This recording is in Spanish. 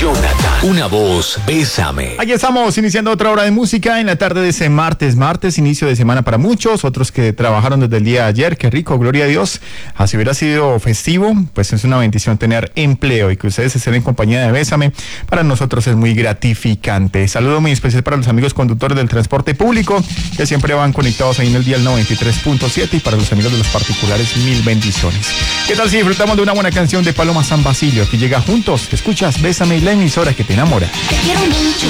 Jonathan, una voz, Bésame. Aquí estamos iniciando otra hora de música en la tarde de ese martes, inicio de semana para muchos, otros que trabajaron desde el día de ayer, qué rico, gloria a Dios. Así hubiera sido festivo, pues es una bendición tener empleo y que ustedes estén en compañía de Bésame, para nosotros es muy gratificante. Saludo muy especial para los amigos conductores del transporte público, que siempre van conectados ahí en el dial 93.7, y para los amigos de los particulares, mil bendiciones. ¿Qué tal si disfrutamos de una buena canción de Paloma San Basilio, que llega juntos? Escuchas Bésame, y la emisora que te enamora. Te quiero mucho,